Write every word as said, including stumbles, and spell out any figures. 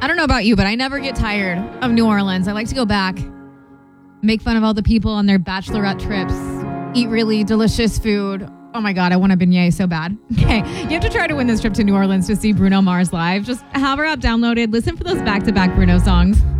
I don't know about you, but I never get tired of New Orleans. I like to go back, make fun of all the people on their bachelorette trips, eat really delicious food. Oh my God, I want a beignet so bad. Okay, you have to try to win this trip to New Orleans to see Bruno Mars live. Just have our app downloaded. Listen for those back-to-back Bruno songs.